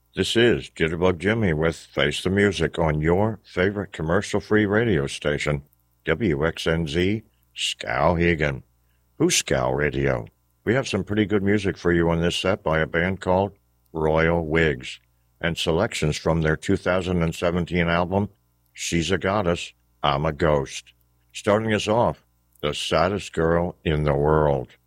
This is Jitterbug Jimmy with Face the Music on your favorite commercial-free radio station, WXNZ Skowhegan. Who's Scow Radio? We have some pretty good music for you on this set by a band called Royal Wigs, and selections from their 2017 album, She's a Goddess, I'm a Ghost. Starting us off, The Saddest Girl in the World.